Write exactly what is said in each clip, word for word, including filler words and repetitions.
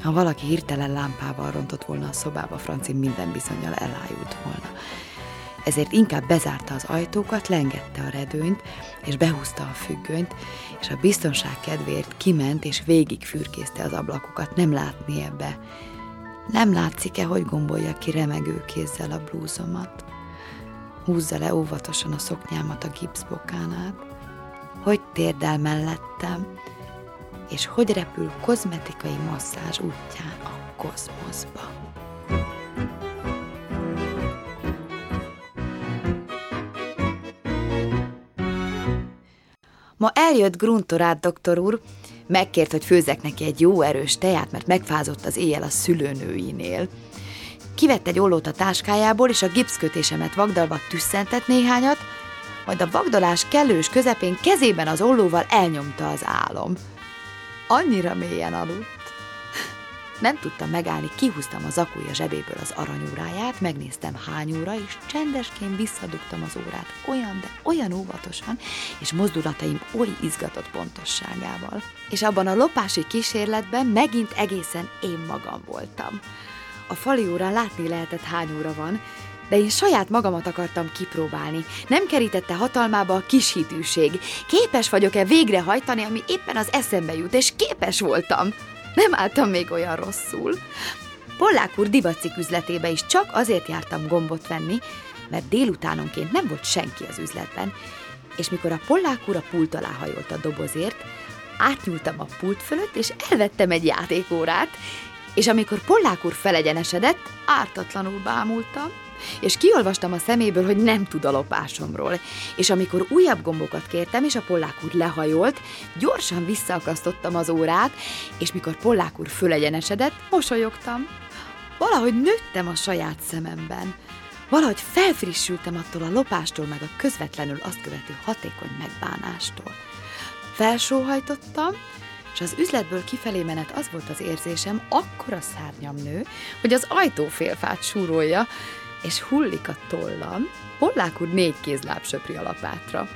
Ha valaki hirtelen lámpával rontott volna a szobába, Franci minden bizonnyal elájult volna. Ezért inkább bezárta az ajtókat, lengette a redőnyt, és behúzta a függönyt, és a biztonság kedvéért kiment, és végig fürkészte az ablakokat, nem látni ebbe. Nem látszik-e, hogy gombolja ki remegő kézzel a blúzomat? Húzza le óvatosan a szoknyámat a gipszbokán át, hogy térdel mellettem, és hogy repül kozmetikai masszázs útján a kozmoszba. Ma eljött Gruntorát doktor úr, megkért, hogy főzzek neki egy jó erős teját, mert megfázott az éjjel a szülőnőinél. Kivett egy ollót a táskájából, és a gipszkötésemet vagdalva tüsszentett néhányat, majd a vagdalás kellős közepén kezében az ollóval elnyomta az álom. Annyira mélyen aludt. Nem tudtam megállni, kihúztam a zakója zsebéből az aranyóráját, megnéztem hány óra, és csendesként visszadugtam az órát olyan, de olyan óvatosan, és mozdulataim oly izgatott pontosságával. És abban a lopási kísérletben megint egészen én magam voltam. A fali órán látni lehetett, hány óra van, de én saját magamat akartam kipróbálni. Nem kerítette hatalmába a kis hitűség. Képes vagyok-e végrehajtani, ami éppen az eszembe jut, és képes voltam. Nem álltam még olyan rosszul. Pollák úr divatcikk üzletébe is csak azért jártam gombot venni, mert délutánonként nem volt senki az üzletben, és mikor a Pollák úr a pult alá hajolt a dobozért, átnyúltam a pult fölött, és elvettem egy játékórát, és amikor Pollák úr felegyenesedett, ártatlanul bámultam, és kiolvastam a szeméből, hogy nem tud a lopásomról, és amikor újabb gombokat kértem, és a Pollák úr lehajolt, gyorsan visszaakasztottam az órát, és mikor Pollák úr fölegyenesedett, mosolyogtam. Valahogy nőttem a saját szememben. Valahogy felfrissültem attól a lopástól, meg a közvetlenül azt követő hatékony megbánástól. Felsóhajtottam, és az üzletből kifelé menet az volt az érzésem, akkora szárnyam nő, hogy az ajtófélfát súrolja, és hullik a tollam. Pollák úr négy kézláb söpri a lapátra.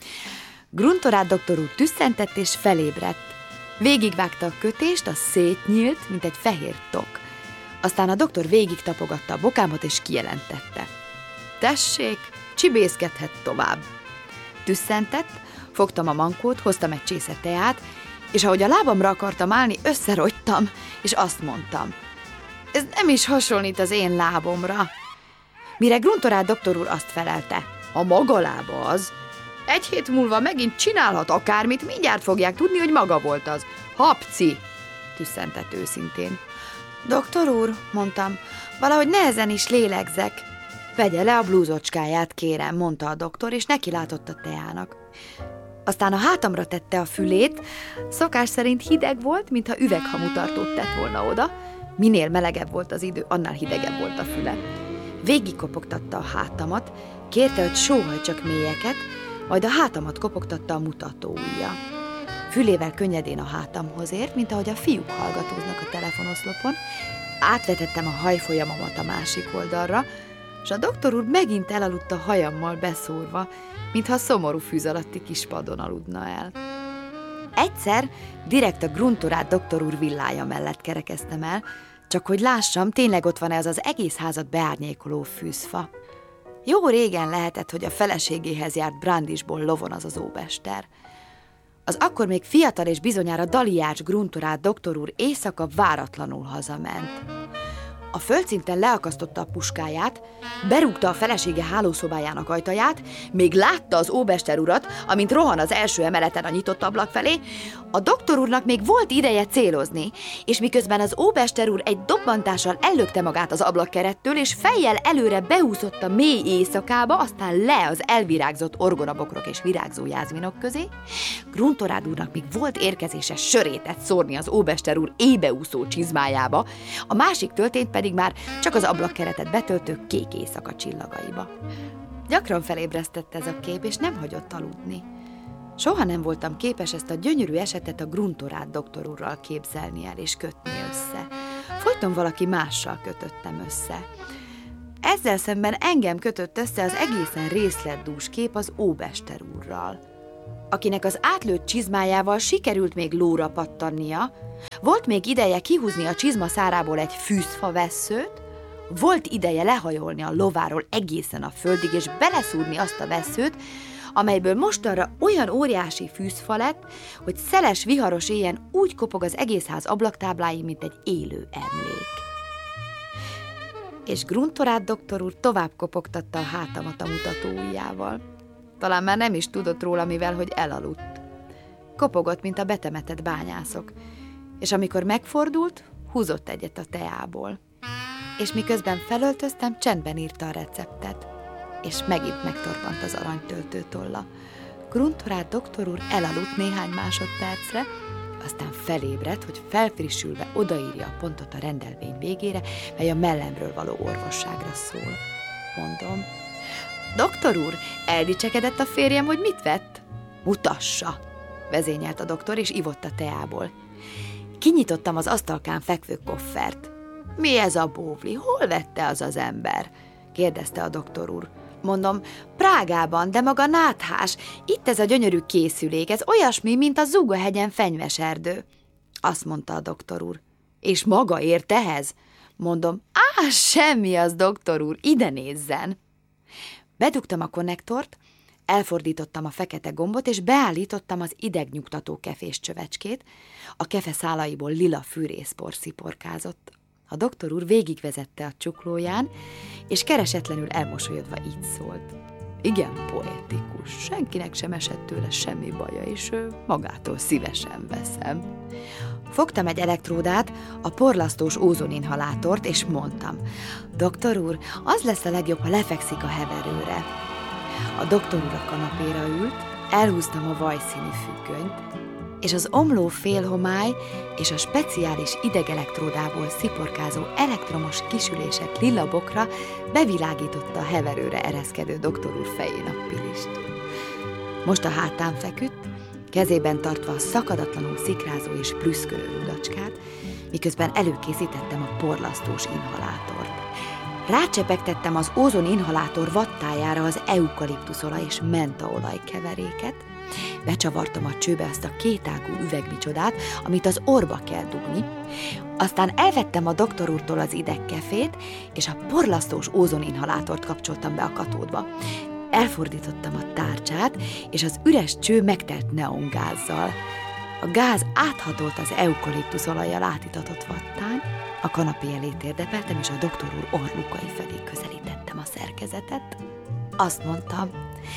Gruntorát doktor úr tüsszentett és felébredt. Végigvágta a kötést, az szétnyílt, mint egy fehér tok. Aztán a doktor végig tapogatta a bokámat, és kijelentette. Tessék, csibészkedhet tovább. Tüsszentett, fogtam a mankót, hoztam egy csésze teát, és ahogy a lábamra akartam állni, összerogytam, és azt mondtam. Ez nem is hasonlít az én lábomra. Mire Gruntorát doktor úr azt felelte. A maga lába az. Egy hét múlva megint csinálhat akármit, mindjárt fogják tudni, hogy maga volt az. Hapci, tüsszentett őszintén. Doktor úr, mondtam, valahogy nehezen is lélegzek. Vegye le a blúzocskáját, kérem, mondta a doktor, és neki látott a teának. Aztán a hátamra tette a fülét, szokás szerint hideg volt, mintha üveghamutartót tett volna oda. Minél melegebb volt az idő, annál hidegebb volt a füle. Végig kopogtatta a hátamat, kérte, hogy sóhajtsak mélyeket, majd a hátamat kopogtatta a mutatóujja. Fülével könnyedén a hátamhoz ért, mint ahogy a fiúk hallgatóznak a telefonoszlopon, átvetettem a hajfolyamomat a másik oldalra, és a doktor úr megint elaludt a hajammal beszórva, mintha szomorú fűz alatti kispadon aludna el. Egyszer direkt a Gruntorát doktor úr villája mellett kerekeztem el, csak hogy lássam, tényleg ott van ez az egész házat beárnyékoló fűzfa. Jó régen lehetett, hogy a feleségéhez járt Brandisból lovon az az óbester. Az akkor még fiatal és bizonyára daliács Gruntorát doktor úr éjszaka váratlanul hazament. A földszinten leakasztotta a puskáját, berúgta a felesége hálószobájának ajtaját, még látta az óbester urat, amint rohan az első emeleten a nyitott ablak felé. A doktor úrnak még volt ideje célozni, és miközben az óbester úr egy dobbantással ellökte magát az ablakkerettől, és fejjel előre beúszott a mély éjszakába, aztán le az elvirágzott orgonabokrok és virágzó jázminok közé, Gruntorát úrnak még volt érkezése sörétet szórni az óbester úr ébeúszó csizmájába, a másik töltényt pedig már csak az ablakkeretet betöltő kék éjszaka csillagaiba. Gyakran felébresztett ez a kép, és nem hagyott aludni. Soha nem voltam képes ezt a gyönyörű esetet a Gruntorát doktor úrral képzelni el és kötni össze. Folyton valaki mással kötöttem össze. Ezzel szemben engem kötött össze az egészen részletdús kép az óbester úrral. akinek az átlőtt csizmájával sikerült még lóra pattannia, volt még ideje kihúzni a csizma szárából egy fűzfa vesszőt, volt ideje lehajolni a lováról egészen a földig, és beleszúrni azt a vesszőt, amelyből mostanra olyan óriási fűzfa lett, hogy szeles, viharos éjjel úgy kopog az egész ház ablaktábláin, mint egy élő emlék. És Gruntorát doktor úr tovább kopogtatta a hátamat a mutató ujjával. Talán már nem is tudott róla, mivel hogy elaludt. Kopogott, mint a betemetett bányászok, és amikor megfordult, húzott egyet a teából. És miközben felöltöztem, csendben írta a receptet, és megint megtorpant az aranytöltőtolla. Gruntorát doktor úr elaludt néhány másodpercre, aztán felébredt, hogy felfrissülve odaírja a pontot a rendelvény végére, mely a mellemről való orvosságra szól. Mondom: doktor úr, eldicsekedett a férjem, hogy mit vett? Mutassa, vezényelt a doktor, és ivott a teából. Kinyitottam az asztalkán fekvő koffert. Mi ez a bóvli? Hol vette az az ember? Kérdezte a doktor úr. Mondom: Prágában, de maga náthás. Itt ez a gyönyörű készülék, ez olyasmi, mint a Zugahegyen fenyveserdő. Azt mondta a doktor úr. És maga ért ehhez? Mondom: Á, semmi az, doktor úr, ide nézzen. Bedugtam a konnektort, elfordítottam a fekete gombot, és beállítottam az idegnyugtató kefés csövecskét. A kefe szálaiból lila fűrészpor sziporkázott. A doktor úr végigvezette a csuklóján, és keresetlenül elmosolyodva így szólt. Igen poetikus, senkinek sem esett tőle semmi baja, és ő magától szívesen veszem. Fogtam egy elektródát, a porlasztós ózoninhalátort, és mondtam: doktor úr, az lesz a legjobb, ha lefekszik a heverőre. A doktor úr a kanapéra ült, elhúztam a vajszínű függönyt, és az omló félhomály és a speciális idegelektródából sziporkázó elektromos kisülések lila bokra bevilágította a heverőre ereszkedő doktor úr fején a pilist. Most a hátán feküdt, kezében tartva a szakadatlanul szikrázó és plüszkölő rudacskát, miközben előkészítettem a porlasztós inhalátort. Rácsepegtettem az ózon inhalátor vattájára az eukaliptuszolaj és mentaolaj keveréket, becsavartam a csőbe azt a kétágú üvegmicsodát, amit az orba kell dugni, aztán elvettem a doktor úrtól az idegkefét, és a porlasztós ózoninhalátort kapcsoltam be a katódba. Elfordítottam a tárcsát, és az üres cső megtelt neongázzal. A gáz áthatolt az eukaliptuszolajjal átitatott vattán, a kanapé elé térdepeltem, és a doktor úr orlukai felé közelítettem a szerkezetet. Azt mondtam: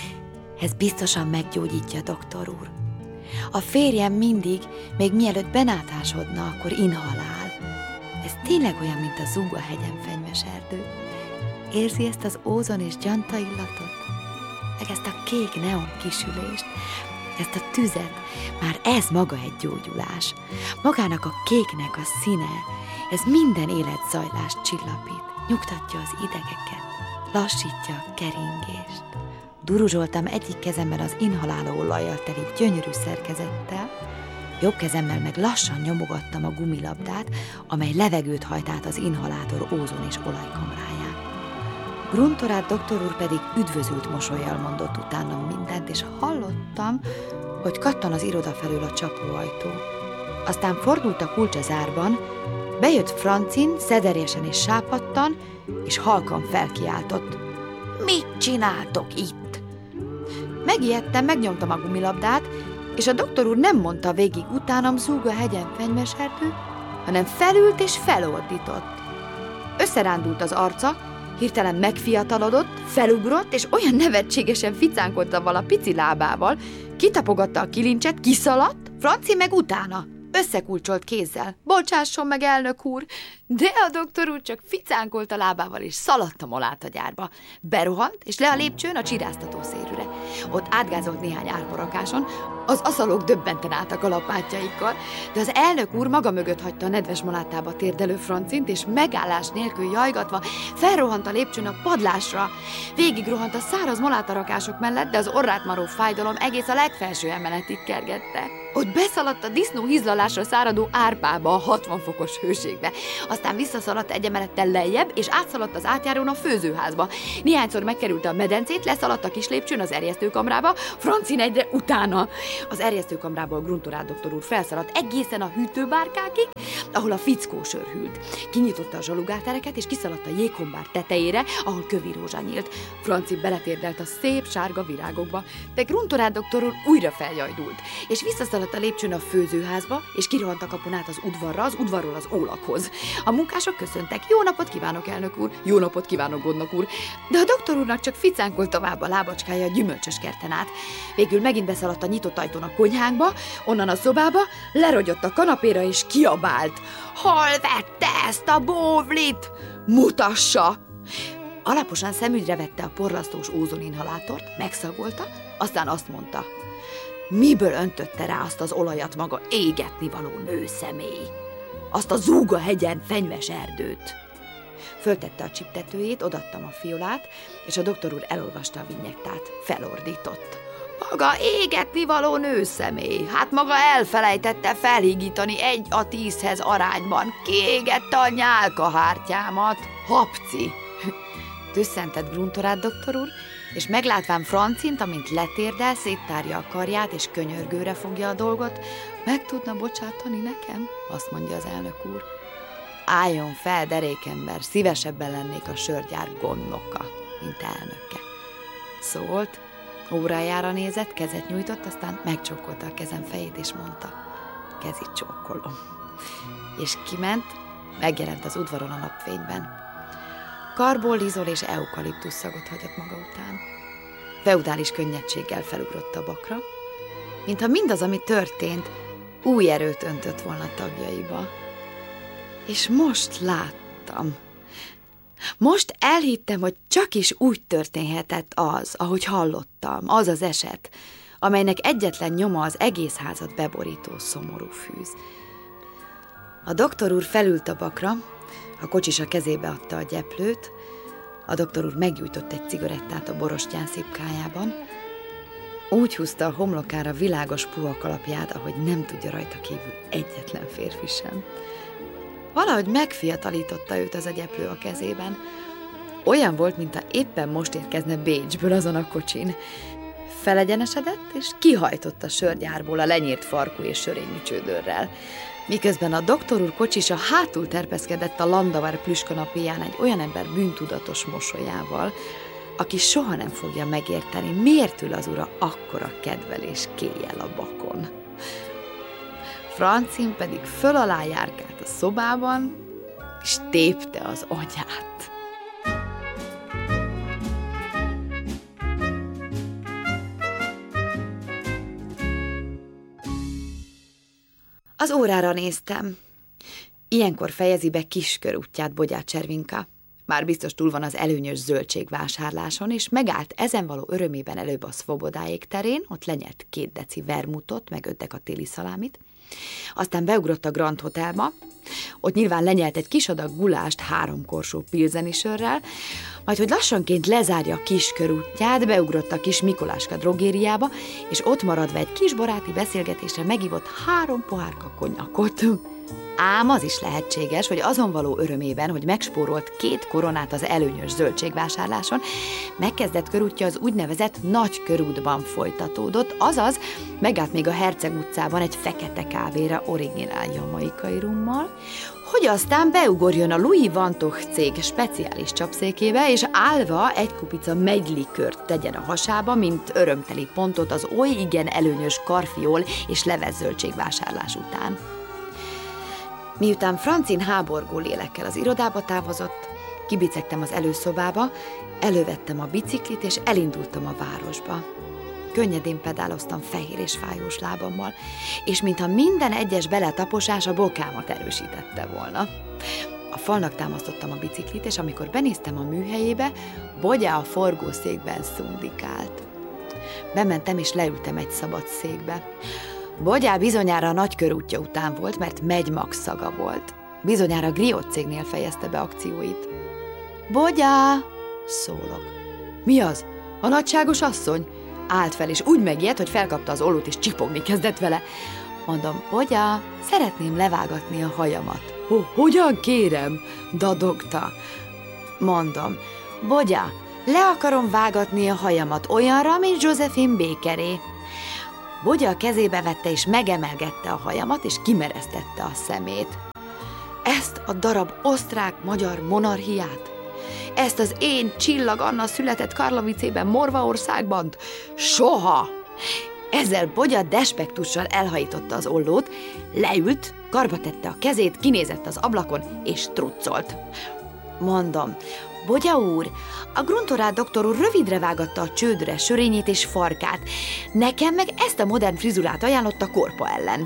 ez biztosan meggyógyítja, doktor úr. A férjem mindig, még mielőtt benátásodna, akkor inhalál. Ez tényleg olyan, mint a Zugahegyen fenyveserdő. Érzi ezt az ózon és gyanta illatot? Meg ezt a kék neon kisülést, ezt a tüzet? Már ez maga egy gyógyulás. Magának a kéknek a színe, ez minden életzajlást csillapít, nyugtatja az idegeket, lassítja a keringést. Duruzsoltam egyik kezemmel az inhaláló olajjal teli gyönyörű szerkezettel, jobb kezemmel meg lassan nyomogattam a gumilabdát, amely levegőt hajt át az inhalátor ózon és olajkamráján. Gruntorát doktor úr pedig üdvözült mosollyal mondott utánam mindent, és hallottam, hogy kattan az iroda felől a csapóajtó. Aztán fordult a kulcs a zárban, bejött Francin, szederjesen és sápadtan, és halkan felkiáltott: mit csináltok itt? Megijedtem, megnyomtam a gumilabdát, és a doktor úr nem mondta végig utánam Zugahegyen fenyveserdő, hanem felült és felordított. Összerándult az arca, hirtelen megfiatalodott, felugrott, és olyan nevetségesen ficánkodta vala pici lábával, kitapogatta a kilincset, kiszaladt, Franci meg utána, összekulcsolt kézzel. Bocsásson meg, elnök úr! De a doktor úr csak ficánkolt a lábával, és szaladt a molátagyárba. Berohant, és le a lépcsőn a csiráztató szérűre. Ott átgázolt néhány árparakáson, az aszalók döbbenten álltak a lapátjaikkal, de az elnök úr maga mögött hagyta a nedves molátába térdelő Francint, és megállás nélkül jajgatva felrohant a lépcsőn a padlásra. Végigrohant a száraz molátarakások mellett, de az orrát maró fájdalom egész a legfelső emeletig kergette. Ott beszaladt a disznó hizlalásra száradó árpába, a hatvan fokos hőségbe. Azt aztán visszaszaladt egy emelettel lejjebb, és átszaladt az átjárón a főzőházba. Néhányszor megkerülte a medencét, leszaladt a kis lépcsőn az erjesztőkamrába, Francin egyre utána. Az erjesztőkamrából Gruntorát doktor úr felszaladt egészen a hűtőbárkákig, ahol a fickó sör hűlt. Kinyitotta a zsalugátereket, és kiszaladt a jégkombár tetejére, ahol kövi rózsa nyílt. Franci beletérdelt a szép sárga virágokba, de Gruntorát doktor úr újra feljajdult, és visszaszaladt a lépcsőn a főzőházba, és kirohant a kapun át az udvarra, az udvarról az ólakhoz. A munkások köszöntek: jó napot kívánok, elnök úr, jó napot kívánok, gondnok úr, de a doktor úrnak csak ficánkolt tovább a lábacskája a gyümölcsös kerten át. Végül megint beszaladt a nyitott ajtón a konyhánkba, onnan a szobába, lerogyott a kanapéra és kiabált: hol vette ezt a bóvlit? Mutassa! Alaposan szemügyre vette a porlasztós ózoninhalátort, megszagolta, aztán azt mondta: miből öntötte rá azt az olajat maga égetnivaló nőszemély? Azt a zúgahegyen fenyves erdőt. Föltette a csiptetőjét, odaadtam a fiolát, és a doktor úr elolvasta a vinyettát. Felordított: maga égetnivaló nőszemély, hát maga elfelejtette felhígítani egy a tízhez arányban. Kiégette a nyálkahártyámat. Hapci! Tüsszentett Gruntorát doktor úr, és meglátván Francint, amint letérdel, széttárja a karját, és könyörgőre fogja a dolgot: meg tudna bocsátani nekem? Azt mondja az elnök úr. Álljon fel, derékember, szívesebben lennék a sörgyár gondnoka, mint elnöke. Szólt, órájára nézett, kezet nyújtott, aztán megcsókolta a kezem fejét, és mondta: kezit csókolom. És kiment, megjelent az udvaron a napfényben. Karból, lizol és eukaliptusz szagot hagyott maga után. Feudális könnyedséggel felugrott a bakra, mintha mindaz, ami történt, új erőt öntött volna tagjaiba. És most láttam. Most elhittem, hogy csak is úgy történhetett az, ahogy hallottam, az az eset, amelynek egyetlen nyoma az egész házat beborító szomorú fűz. A doktor úr felült a bakra, a kocsis a kezébe adta a gyeplőt, a doktor úr meggyújtott egy cigarettát a borostyán szipkájában, úgy húzta a homlokára világos puha kalapját, ahogy nem tudja rajta kívül egyetlen férfi sem. Valahogy megfiatalította őt az a gyeplő a kezében. Olyan volt, mintha éppen most érkezne Bécsből azon a kocsin. Felegyenesedett, és kihajtott a sörgyárból a lenyírt farkú és sörényű csődörrel. Miközben a doktor úr kocsisa hátul terpeszkedett a Landauer plüskanapéján egy olyan ember bűntudatos mosolyával, aki soha nem fogja megérteni, miért ül az ura akkora kedvelés kéjjel a bakon. Francin pedig föl alá járkált a szobában, és tépte az agyát. Az órára néztem. Ilyenkor fejezi be Kiskör útját Bogyár Cservinka. Már biztos túl van az előnyös zöldségvásárláson, és megállt ezen való örömében előbb a Szvobodáék terén, ott lenyelt két deci vermutot, meg öt deka téli szalámit. Aztán beugrott a Grand Hotelba, ott nyilván lenyelt egy kis adag gulást három korsó pilzeni sörrel, majd hogy lassanként lezárja a Kiskör útját, beugrott a kis Mikoláska drogériába, és ott maradva egy kis baráti beszélgetésre megivott három pohárka konyakot. Ám az is lehetséges, hogy azon való örömében, hogy megspórolt két koronát az előnyös zöldségvásárláson, megkezdett körútja az úgynevezett nagy körútban folytatódott, azaz megállt még a Herceg utcában egy fekete kávéra originál jamaikai rummal, hogy aztán beugorjon a Louis Vantoch cég speciális csapszékébe, és állva egy kupica megylikört tegyen a hasába, mint örömteli pontot az oly igen előnyös karfiol és levezzöldségvásárlás után. Miután Francin háborgó lélekkel az irodába távozott, kibicegtem az előszobába, elővettem a biciklit, és elindultam a városba. Könnyedén pedáloztam fehér és fájós lábammal, és mintha minden egyes beletaposás a bokámat erősítette volna. A falnak támasztottam a biciklit, és amikor benéztem a műhelyébe, Bogyá a forgószékben szundikált. Bementem, és leültem egy szabad székbe. Bogyá bizonyára a nagykörútja után volt, mert megymag szaga volt. Bizonyára Griot cégnél fejezte be akcióit. Bogyá! Szólok. Mi az? A nagyságos asszony? Állt fel, és úgy megijedt, hogy felkapta az ollót, és csipogni kezdett vele. Mondom: Bogyá, szeretném levágatni a hajamat. Hogyan kérem? Dadogta. Mondom, Bogya, le akarom vágatni a hajamat olyanra, mint Josephine Bakeré. Bogya a kezébe vette és megemelgette a hajamat, és kimeresztette a szemét. Ezt a darab osztrák-magyar monarchiát? Ezt az én Csillag Anna született Karlovicében, Morvaországban? Soha! Ezzel Bogya despektussal elhajította az ollót, leült, karba tette a kezét, kinézett az ablakon, és truccolt. Mondom, Bogya úr, a gruntorát doktor úr rövidre vágatta a csődre sörényét és farkát, nekem meg ezt a modern frizurát ajánlotta korpa ellen.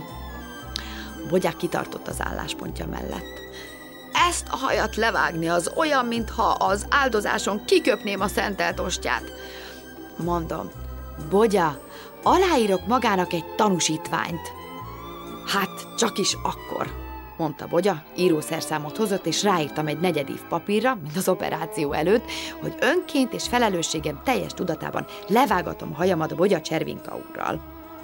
Bogya kitartott az álláspontja mellett. Ezt a hajat levágni az olyan, mintha az áldozáson kiköpném a szentelt ostját. Mondom, Bogya, aláírok magának egy tanúsítványt. Hát, csak is akkor, mondta Bogya, írószerszámot hozott, és ráírtam egy negyedív papírra, mint az operáció előtt, hogy önként és felelősségem teljes tudatában levágatom hajamat Bogya Cservinka úrral.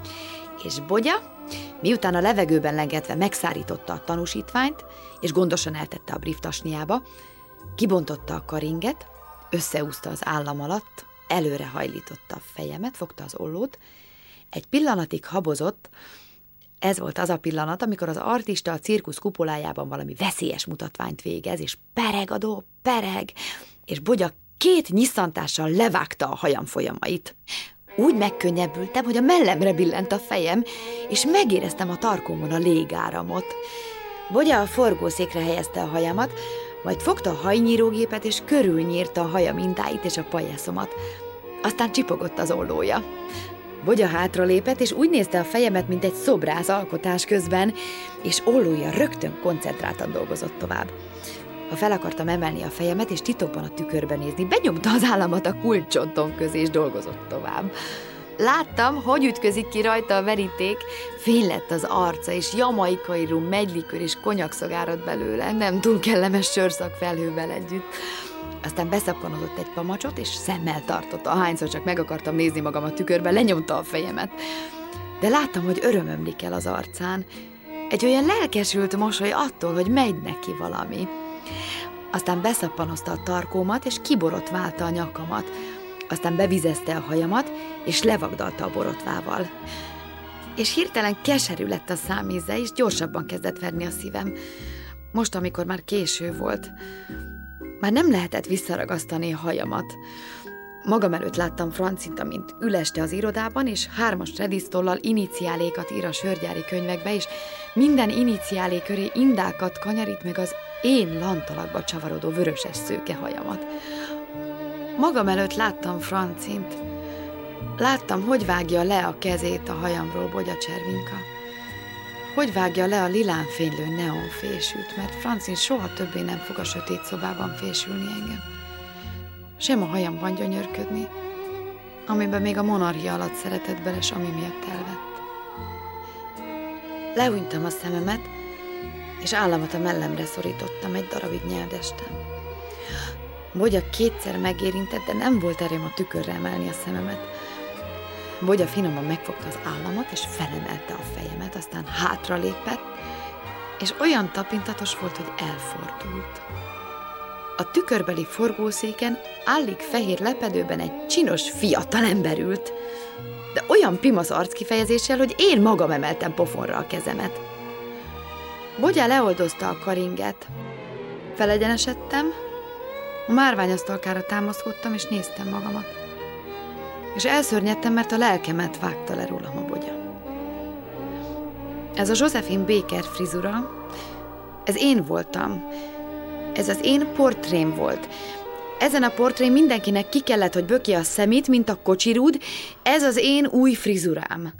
És Bogya, miután a levegőben lengetve megszárította a tanúsítványt, és gondosan eltette a brieftasniába, kibontotta a karinget, összeúszta az állam alatt, előre hajlította a fejemet, fogta az ollót, egy pillanatig habozott. Ez volt az a pillanat, amikor az artista a cirkusz kupolájában valami veszélyes mutatványt végez, és pereg a dob, pereg, és Bogya két nyisszantással levágta a hajam folyamait. Úgy megkönnyebbültem, hogy a mellemre billent a fejem, és megéreztem a tarkómon a légáramot. Bogya a forgószékre helyezte a hajamat, majd fogta a hajnyírógépet, és körülnyírta a haja mintáit és a pajászomat. Aztán csipogott az ollója. Bogya hátralépett, és úgy nézte a fejemet, mint egy szobrász alkotás közben, és ollója rögtön koncentráltan dolgozott tovább. Ha fel akartam emelni a fejemet, és titokban a tükörbe nézni, benyomta az államat a kulcsontom közé, és dolgozott tovább. Láttam, hogy ütközik ki rajta a veríték, fény lett az arca, és jamaikai rum, megylikör és konyakszag árad belőle, nem túl kellemes sörszag felhővel együtt. Aztán beszappanodott egy pamacsot, és szemmel tartotta, ahányszor csak meg akartam nézni magam a tükörben, lenyomta a fejemet. De láttam, hogy öröm ömlik el az arcán. Egy olyan lelkesült mosoly attól, hogy megy neki valami. Aztán beszappanozta a tarkómat, és kiborotválta a nyakamat. Aztán bevizezte a hajamat, és levagdalta a borotvával. És hirtelen keserű lett a számíze, és gyorsabban kezdett verni a szívem. Most, amikor már késő volt, már nem lehetett visszaragasztani a hajamat. Magam előtt láttam Francint, amint üleste az irodában, és hármas redisztollal iniciálékat ír a sörgyári könyvekbe, és minden iniciálé köré indákat kanyarít meg az én lantalakba csavarodó vöröses szőke hajamat. Magam előtt láttam Francint. Láttam, hogy vágja le a kezét a hajamról Bogya Cservinka. Hogy vágja le a lilán fénylő neonfésűt, mert Francin soha többé nem fog a sötét szobában fésülni engem. Sem a hajamban gyönyörködni, amiben még a monarchia alatt szeretett bele, s ami miatt elvett. Lehúnytam a szememet, és államat a mellemre szorítottam, egy darabig nyelvestem. Bogya kétszer megérintett, de nem volt erőm a tükörre emelni a szememet. Bogya finoman megfogta az államat, és felemelte a fejemet, aztán hátralépett, és olyan tapintatos volt, hogy elfordult. A tükörbeli forgószéken állig fehér lepedőben egy csinos fiatalember ült, de olyan pimasz arckifejezéssel, hogy én magam emeltem pofonra a kezemet. Bogya leoldozta a karinget. Felegyenesedtem, a márványasztalkára támaszkodtam, és néztem magamat. És elszörnyedtem, mert a lelkemet vágta le rólam a Bogya. Ez a Josephine Baker frizura, ez én voltam. Ez az én portrém volt. Ezen a portrén mindenkinek ki kellett, hogy bökje a szemét, mint a kocsirúd. Ez az én új frizurám.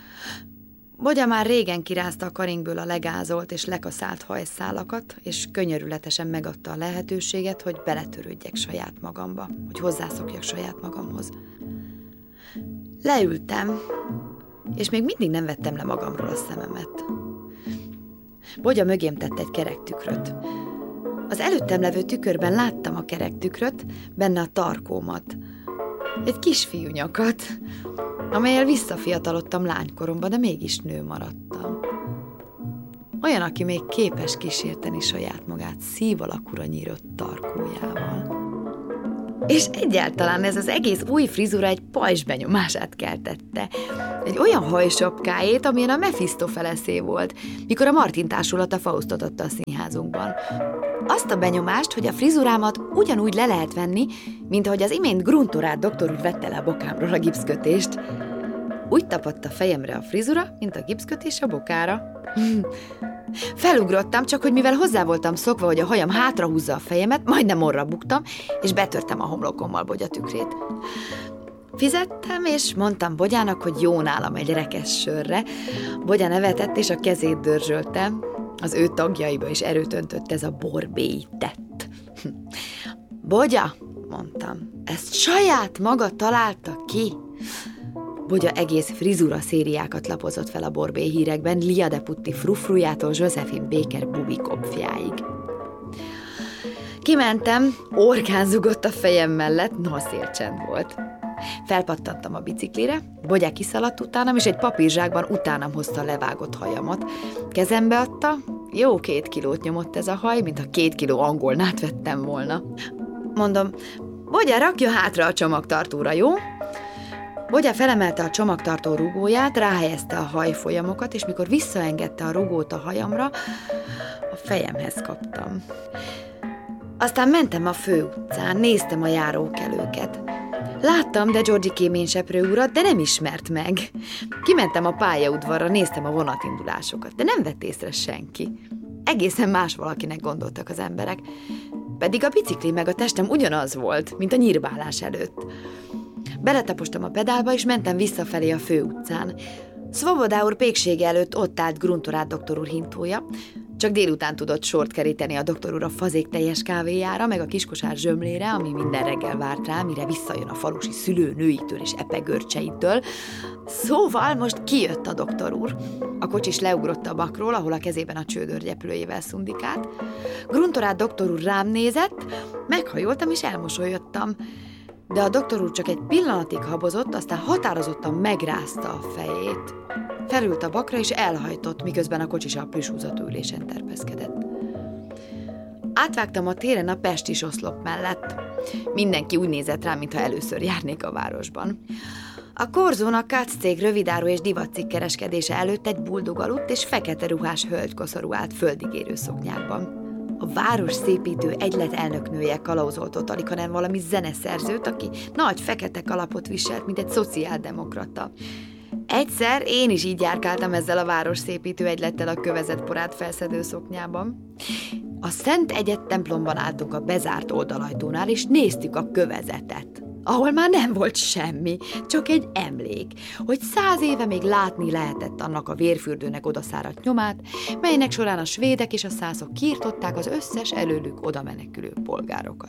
Bogya már régen kirázta a karingből a legázolt és lekaszált hajszálakat, és könyörületesen megadta a lehetőséget, hogy beletörődjek saját magamba, hogy hozzászokjak saját magamhoz. Leültem, és még mindig nem vettem le magamról a szememet. Bogya mögém tett egy kerek tükröt. Az előttem levő tükörben láttam a kerek tükröt, benne a tarkómat. Egy kisfiú nyakat, amelyel visszafiatalodtam lánykoromba, de mégis nő maradtam. Olyan, aki még képes kísérteni saját magát szív alakúra nyírott tarkójával. És egyáltalán ez az egész új frizura egy pajzs benyomását keltette. Egy olyan hajsapkáét, amilyen a Mephistopheleszé volt, mikor a Martin társulat a Faustot adta a színházunkban. Azt a benyomást, hogy a frizurámat ugyanúgy le lehet venni, mint ahogy az imént Gruntorát doktor úr vette le a bokámról a gipszkötést. Úgy tapadt a fejemre a frizura, mint a gipszkötés a bokára. Felugrottam, csak hogy mivel hozzá voltam szokva, hogy a hajam hátrahúzza a fejemet, majdnem orra buktam, és betörtem a homlokommal Bogya tükrét. Fizettem, és mondtam Bogyának, hogy jó nálam egy rekesz sörre. Bogya nevetett, és a kezét dörzsölte. Az ő tagjaiba is erőt öntött ez a borbély tett. Bogya, mondtam, ezt saját maga találta ki? Bogya egész frizura szériákat lapozott fel a borbély hírekben, Lia de Putti frufrujától Josephine Baker bubikopfjáig. Kimentem, orkán zugott a fejem mellett, no, szélcsend volt. Felpattantam a biciklire, Bogya kiszaladt utánam, és egy papírzsákban utánam hozta a levágott hajamat. Kezembe adta, jó két kilót nyomott ez a haj, mint a két kiló angolnát vettem volna. Mondom, Bogya, rakja hátra a csomagtartóra, jó? Bogya felemelte a csomagtartó rugóját, ráhelyezte a hajfolyamokat, és mikor visszaengedte a rugót a hajamra, a fejemhez kaptam. Aztán mentem a főutcán, néztem a járókelőket. Láttam de Georgi kéményseprő urat, de nem ismert meg. Kimentem a pályaudvarra, néztem a vonatindulásokat, de nem vett észre senki. Egészen más valakinek gondoltak az emberek. Pedig a bicikli meg a testem ugyanaz volt, mint a nyírbálás előtt. Beletapostam a pedálba, és mentem visszafelé a főutcán. Svoboda úr péksége előtt ott állt Gruntorát doktor úr hintója. Csak délután tudott sort keríteni a doktor úr a fazék teljes kávéjára, meg a kiskosár zsömlére, ami minden reggel várt rá, mire visszajön a falusi szülőnőitől és epegörcseitől. Szóval most kijött a doktor úr. A kocsis leugrott a bakról, ahol a kezében a csődörgyeplőjével szundikált. Gruntorát doktor úr rám nézett, meghajoltam és elmosolyodtam. De a doktor úr csak egy pillanatig habozott, aztán határozottan megrázta a fejét. Felült a bakra és elhajtott, miközben a kocsis a plüshúzatú ülésen terpeszkedett. Átvágtam a téren a pestis oszlop mellett. Mindenki úgy nézett rám, mintha először járnék a városban. A Korzón a Katz cég rövidáru és divatcikk kereskedése előtt egy buldog aludt, és fekete ruhás hölgykoszorú állt földigérő szoknyákban. A városszépítő egylet elnöknője kalauzolt ott alig, hanem valami zeneszerzőt, aki nagy fekete kalapot viselt, mint egy szociáldemokrata. Egyszer én is így járkáltam ezzel a városszépítő egylettel a kövezett porát felszedő szoknyában. A Szent Egyed templomban álltunk a bezárt oldalajtónál, és néztük a kövezetet, ahol már nem volt semmi, csak egy emlék, hogy száz éve még látni lehetett annak a vérfürdőnek odaszáradt nyomát, melynek során a svédek és a szászok kiirtották az összes előlük oda menekülő polgárokat.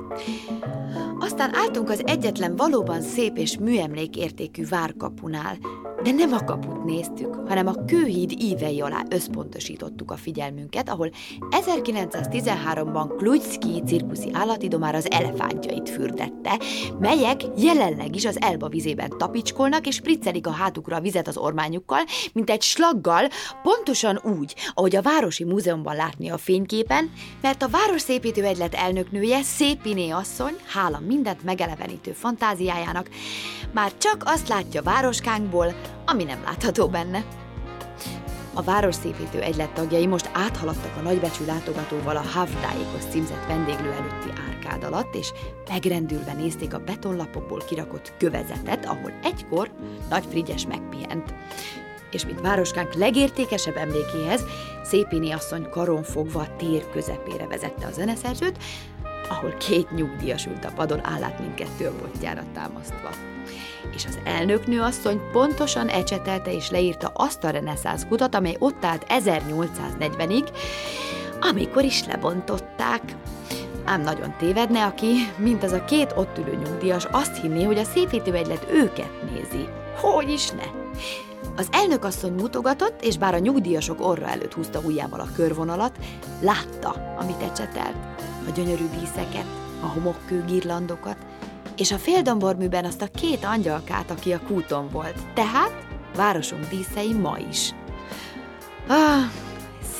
Aztán álltunk az egyetlen valóban szép és műemlékértékű várkapunál, de nem a kaput néztük, hanem a kőhíd ívei alá összpontosítottuk a figyelmünket, ahol ezerkilencszáztizenháromban Klujcki cirkuszi állatidomár az elefántjait fürdette, melyek jelenleg is az Elba vizében tapicskolnak és spriccelik a hátukra a vizet az ormányukkal, mint egy slaggal, pontosan úgy, ahogy a Városi Múzeumban látni a fényképen, mert a városszépítő egylet elnöknője, Szépiné asszony, hála mindent megelevenítő fantáziájának, már csak azt látja városkánkból, ami nem látható benne. A városszépítő egylet tagjai most áthaladtak a nagybecsű látogatóval a Havdáikos címzett vendéglő előtti árkád alatt, és megrendülve nézték a betonlapokból kirakott kövezetet, ahol egykor Nagy Frigyes megpihent. És mint városkánk legértékesebb emlékéhez, Szépiné asszony karon fogva a tér közepére vezette a zeneszerzőt, ahol két nyugdíjas ült a padon, állát mindkettő a botjára támasztva. És az elnöknő asszony pontosan ecsetelte és leírta azt a reneszánsz kutat, amely ott állt ezernyolcszáznegyvenig, amikor is lebontották. Ám nagyon tévedne, aki, mint az a két ott ülő nyugdíjas, azt hinné, hogy a szépítőegylet őket nézi. Hogy is ne! Az elnökasszony mutogatott, és bár a nyugdíjasok orra előtt húzta ujjával a körvonalat, látta, amit ecsetelt, a gyönyörű díszeket, a homokkő girlandokat, és a féldomborműben azt a két angyalkát, aki a kúton volt. Tehát városunk díszei ma is. Ah,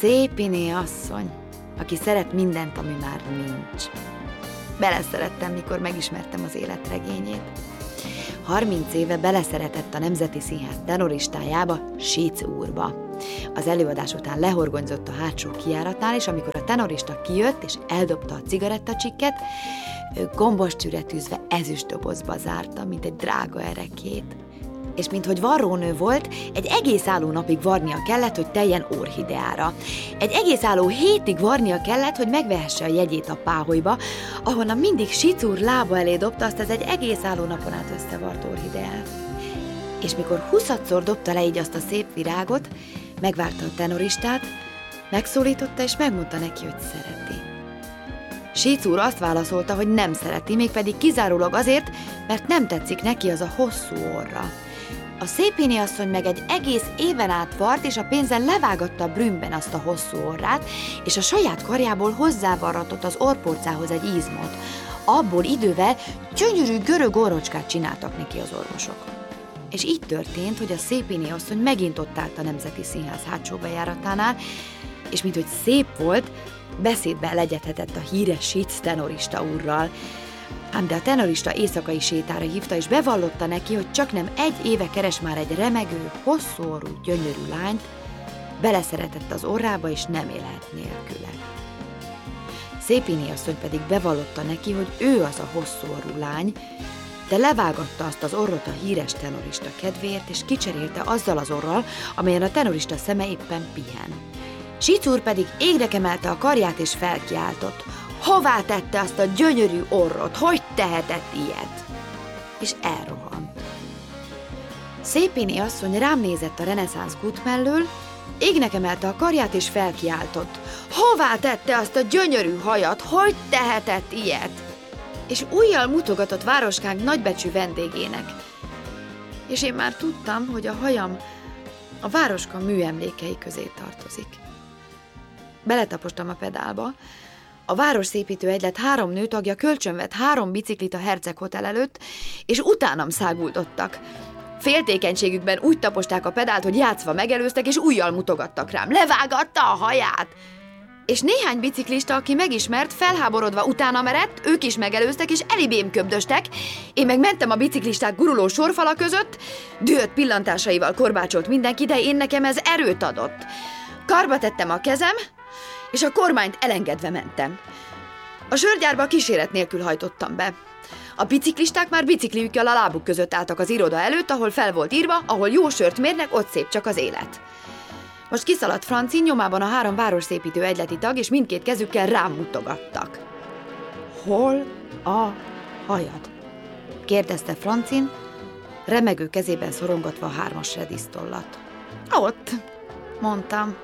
Szépiné asszony, aki szeret mindent, ami már nincs. Beleszerettem, mikor megismertem az életregényét. harminc éve beleszeretett a Nemzeti Színház tenoristájába, Sic úrba. Az előadás után lehorgonyzott a hátsó kijáratnál, és amikor a tenorista kijött és eldobta a cigarettacsikket, ő gombos tűretűzve ezüstdobozba zárta, mint egy drága erekét. És minthogy varrónő volt, egy egész álló napig varnia kellett, hogy teljen Orchideára. Egy egész álló hétig varnia kellett, hogy megvehesse a jegyét a páholyba, ahonnan mindig Sic úr lába elé dobta azt az egy egész álló napon át összevart Orchideát. És mikor huszadszor dobta le így azt a szép virágot, megvárta a tenoristát, megszólította és megmondta neki, hogy szereti. Sic úr azt válaszolta, hogy nem szereti, mégpedig kizárólag azért, mert nem tetszik neki az a hosszú orra. A Szépiné asszony meg egy egész éven át vart, és a pénzen levágatta a brünnben azt a hosszú orrát, és a saját karjából hozzávarratott az orrporcához egy izmot. Abból idővel gyönyörű görög orrocskát csináltak neki az orvosok. És így történt, hogy a Szépiné asszony megint ott állt a Nemzeti Színház hátsó bejáratánál, és minthogy szép volt, beszédbe legyedhetett a híres Sic tenorista úrral. Ám de a tenorista éjszakai sétára hívta, és bevallotta neki, hogy csak nem egy éve keres már egy remegő, hosszú orrú, gyönyörű lányt, beleszeretett az orrába, és nem élhet nélküle. Szépiné asszony pedig bevallotta neki, hogy ő az a hosszú orrú lány, de levágatta azt az orrot a híres tenorista kedvéért, és kicserélte azzal az orral, amelyen a tenorista szeme éppen pihen. Sic úr pedig égre emelte a karját, és felkiáltott: hová tette azt a gyönyörű orrot? Hogy tehetett ilyet? És elrohant. Szépiné asszony rám nézett a reneszánsz kút mellől, égnek emelte a karját, és felkiáltott: hová tette azt a gyönyörű hajat? Hogy tehetett ilyet? És ujjal mutogatott városkánk nagybecsű vendégének. És én már tudtam, hogy a hajam a városka műemlékei közé tartozik. Beletapostam a pedálba. A városszépítő egylet három nőtagja kölcsönvett három biciklit a Herceg Hotel előtt, és utánam száguldottak. Féltékenységükben úgy taposták a pedált, hogy játszva megelőztek, és ujjal mutogattak rám. Levágatta a haját! És néhány biciklista, aki megismert, felháborodva utána merett, ők is megelőztek, és elibém köbdöstek. Én meg mentem a biciklisták guruló sorfala között, dühött pillantásaival korbácsolt mindenki, de én nekem ez erőt adott. Karba tettem a kezem, és a kormányt elengedve mentem. A sörgyárba kíséret nélkül hajtottam be. A biciklisták már bicikliükkel a lábuk között álltak az iroda előtt, ahol fel volt írva, ahol jó sört mérnek, ott szép csak az élet. Most kiszaladt Francin, nyomában a három városszépítő egyleti tag, és mindkét kezükkel rám mutogattak. Hol a hajad? Kérdezte Francin, remegő kezében szorongatva a hármas redisztollat. Ott, mondtam.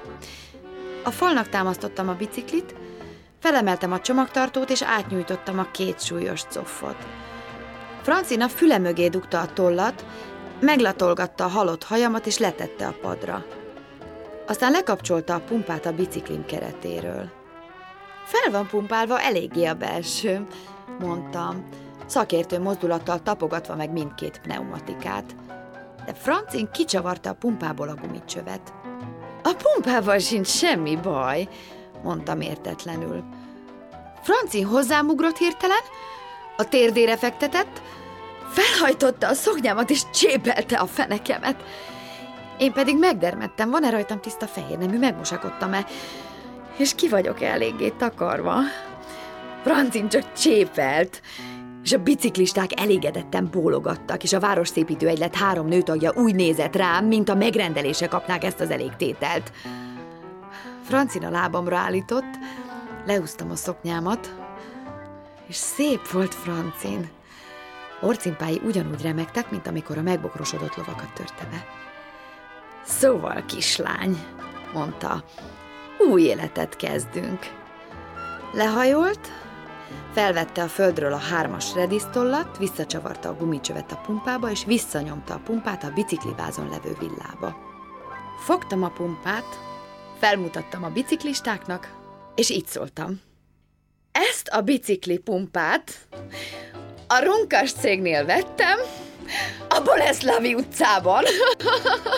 A falnak támasztottam a biciklit, felemeltem a csomagtartót, és átnyújtottam a két súlyos coffot. Francin a füle mögé dugta a tollat, meglatolgatta a halott hajamat, és letette a padra. Aztán lekapcsolta a pumpát a biciklim keretéről. Fel van pumpálva eléggé a belső, mondtam, szakértő mozdulattal tapogatva meg mindkét pneumatikát. De Francin kicsavarta a pumpából a gumicsövet. A pumpával sincs semmi baj, mondtam értetlenül. Francin hozzám ugrott hirtelen, a térdére fektetett, felhajtotta a szoknyámat, és csépelte a fenekemet. Én pedig megdermedtem, van-e rajtam tiszta fehér nemű, megmosakodtam-e, és ki vagyok eléggé takarva. Francin csak csépelt, és a biciklisták elégedetten bólogattak, és a városszépítő egylet három nőtagja úgy nézett rám, mint a megrendelése kapnák ezt az elégtételt. Francin a lábamra állított, lehúztam a szoknyámat, és szép volt Francin. Orcimpái ugyanúgy remegtek, mint amikor a megbokrosodott lovakat törte be. Szóval, kislány, mondta, új életet kezdünk. Lehajolt, felvette a földről a hármas redisztollat, visszacsavarta a gumicsövet a pumpába, és visszanyomta a pumpát a biciklivázon levő villába. Fogtam a pumpát, felmutattam a biciklistáknak, és így szóltam. Ezt a bicikli pumpát a Runkas cégnél vettem, a Boleszlavi utcában.